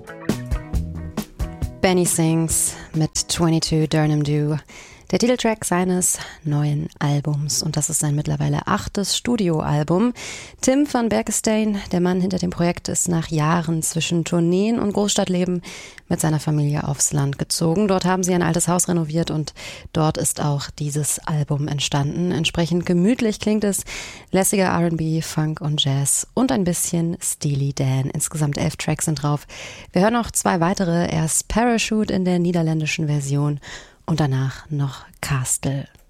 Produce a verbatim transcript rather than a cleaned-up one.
Benny Sings mit zweiundzwanzig Durham Dew, der Titeltrack seines neuen Albums. Und das ist sein mittlerweile achtes Studioalbum. Tim van Berkestein, der Mann hinter dem Projekt, ist nach Jahren zwischen Tourneen und Großstadtleben mit seiner Familie aufs Land gezogen. Dort haben sie ein altes Haus renoviert und dort ist auch dieses Album entstanden. Entsprechend gemütlich klingt es, lässiger R and B, Funk und Jazz und ein bisschen Steely Dan. Insgesamt elf Tracks sind drauf. Wir hören noch zwei weitere, erst Parachute in der niederländischen Version und danach noch Castle.